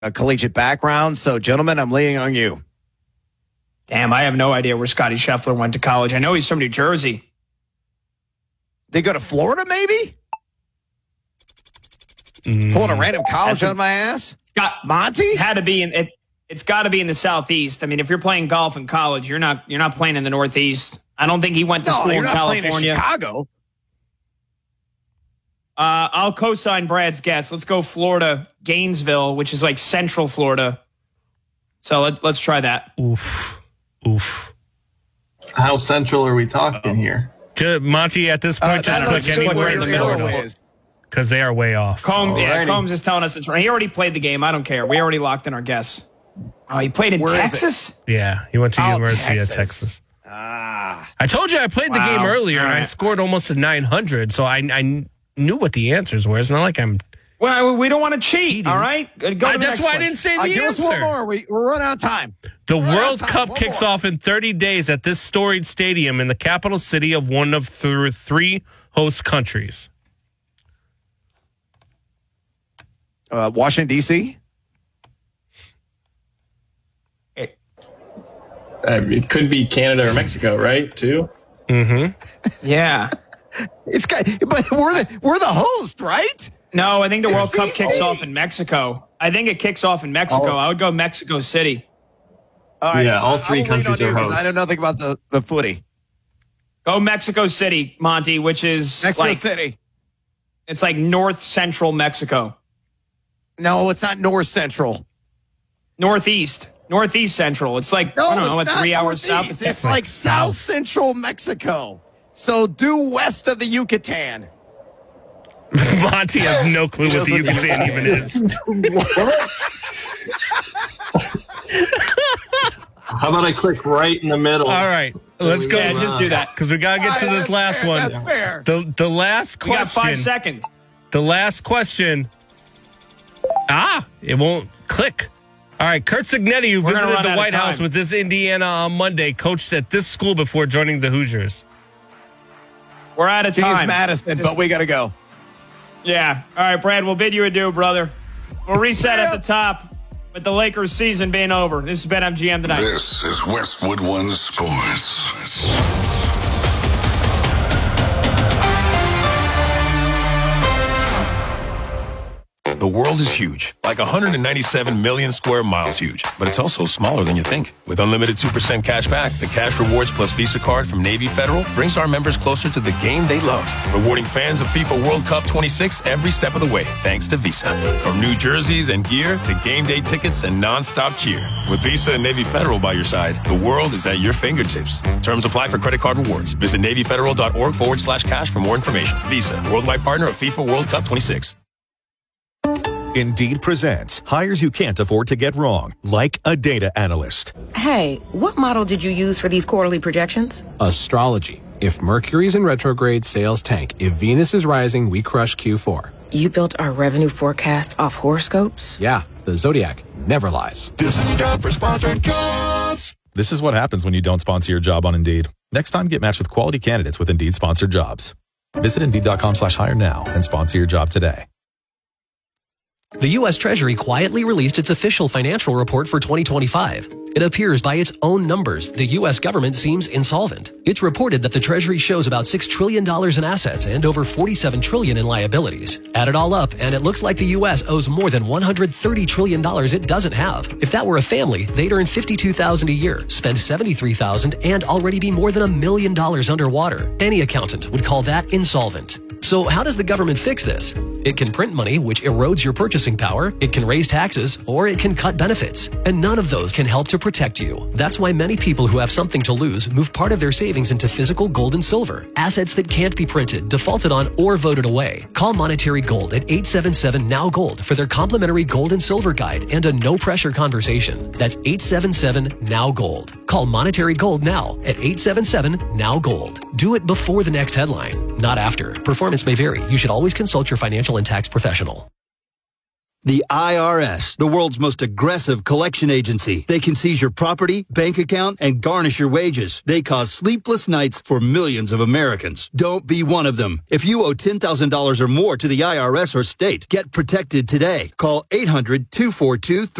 collegiate background. So, gentlemen, I'm leaning on you. Damn, I have no idea where Scotty Scheffler went to college. I know he's from New Jersey. They go to Florida, maybe? Pulling a random college on my ass? Monty? Had to be in it. It's got to be in the Southeast. I mean, if you're playing golf in college, you're not playing in the Northeast. I don't think he went to school in California. Playing in Chicago. I'll co-sign Brad's guess. Let's go Florida, Gainesville, which is like Central Florida. So let's try that. Oof. How central are we talking here? Monty, at this point, just click anywhere in the middle. Because they are way off. Combs is telling us it's right. He already played the game. I don't care. We already locked in our guess. Oh, he played in Texas? Yeah, he went to University of Texas. I told you I played the game earlier, and I scored almost a 900, so I knew what the answers were. It's not like I'm... Well, we don't want to cheat, all right? That's why I didn't say the answer. Give us one more. We're running out of time. The World Cup kicks off in 30 days at this storied stadium in the capital city of one of three host countries. Washington, D.C.? It could be Canada or Mexico, right? Too. Mm-hmm. Yeah. But we're the host, right? No, I think the World Cup kicks off in Mexico. I think it kicks off in Mexico. I would go Mexico City. All right. Yeah, all three countries are hosts. I know nothing about the footy. Go Mexico City, Monty, which is Mexico City. It's like north central Mexico. No, it's not north central. Northeast central. It's like, I don't know, 3 hours south of Texas. It's like south central Mexico. So due west of the Yucatan. Monty has no clue what the Yucatan even is. How about I click right in the middle? All right, let's go. Yeah, just do that. Because we got to get to this last one. That's fair. The last question. You got 5 seconds. The last question. It won't click. All right, Curt Cignetti, who visited the White House with this Indiana on Monday, coached at this school before joining the Hoosiers. We're out of time. James Madison, but we got to go. Yeah. All right, Brad, we'll bid you adieu, brother. We'll reset at the top with the Lakers season being over. This has been MGM Tonight. This is Westwood One Sports. The world is huge, like 197 million square miles huge, but it's also smaller than you think. With unlimited 2% cash back, the Cash Rewards Plus Visa card from Navy Federal brings our members closer to the game they love, rewarding fans of FIFA World Cup 26 every step of the way, thanks to Visa. From new jerseys and gear to game day tickets and nonstop cheer. With Visa and Navy Federal by your side, the world is at your fingertips. Terms apply for credit card rewards. Visit NavyFederal.org/cash for more information. Visa, worldwide partner of FIFA World Cup 26. Indeed presents hires you can't afford to get wrong, like a data analyst. Hey, what model did you use for these quarterly projections? Astrology. If Mercury's in retrograde, sales tank. If Venus is rising, we crush Q4. You built our revenue forecast off horoscopes? Yeah, the Zodiac never lies. This is time for sponsored jobs. This is what happens when you don't sponsor your job on Indeed. Next time, get matched with quality candidates with Indeed sponsored jobs. Visit Indeed.com/hire now and sponsor your job today. The U.S. Treasury quietly released its official financial report for 2025. It appears by its own numbers, the U.S. government seems insolvent. It's reported that the Treasury shows about $6 trillion in assets and over $47 trillion in liabilities. Add it all up, and it looks like the U.S. owes more than $130 trillion it doesn't have. If that were a family, they'd earn $52,000 a year, spend $73,000, and already be more than $1 million underwater. Any accountant would call that insolvent. So how does the government fix this? It can print money, which erodes your purchasing power, it can raise taxes, or it can cut benefits. And none of those can help to protect you. That's why many people who have something to lose move part of their savings into physical gold and silver, assets that can't be printed, defaulted on, or voted away. Call Monetary Gold at 877-NOW-GOLD for their complimentary gold and silver guide and a no-pressure conversation. That's 877-NOW-GOLD. Call Monetary Gold now at 877-NOW-GOLD. Do it before the next headline, not after. Performance may vary. You should always consult your financial and tax professional. The IRS, the world's most aggressive collection agency. They can seize your property, bank account, and garnish your wages. They cause sleepless nights for millions of Americans. Don't be one of them. If you owe $10,000 or more to the IRS or state, get protected today. Call 800-242-3